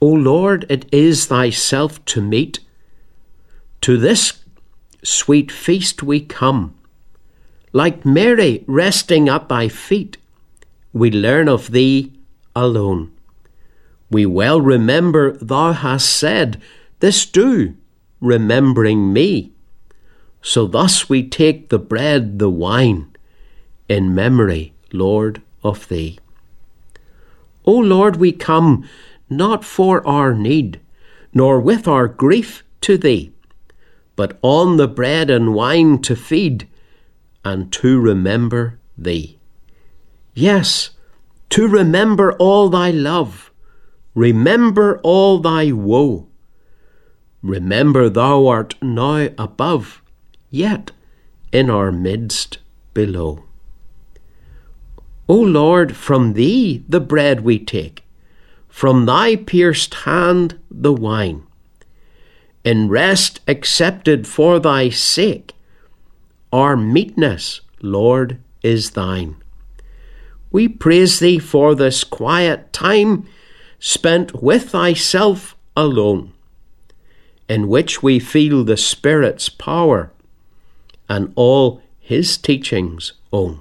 O Lord, it is thyself to meet. To this sweet feast we come. Like Mary resting at thy feet, we learn of thee alone. We well remember thou hast said, this do, remembering me. So thus we take the bread, the wine, in memory, Lord, of thee. O Lord, we come not for our need, nor with our grief to thee, but on the bread and wine to feed, and to remember thee. Yes, to remember all thy love, remember all thy woe. Remember thou art now above, yet in our midst below. O Lord, from thee the bread we take, from thy pierced hand the wine. In rest accepted for thy sake, our meekness, Lord, is thine. We praise thee for this quiet time spent with thyself alone, in which we feel the Spirit's power and all his teachings own.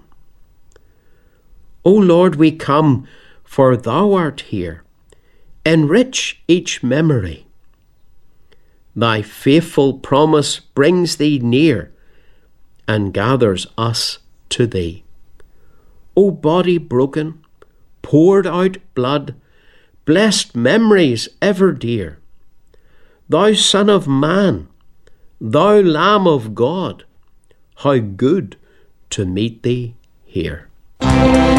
O Lord, we come, for thou art here. Enrich each memory. Thy faithful promise brings thee near and gathers us to thee. O body broken, poured out blood, blessed memories ever dear. Thou Son of Man, thou Lamb of God, how good to meet thee here.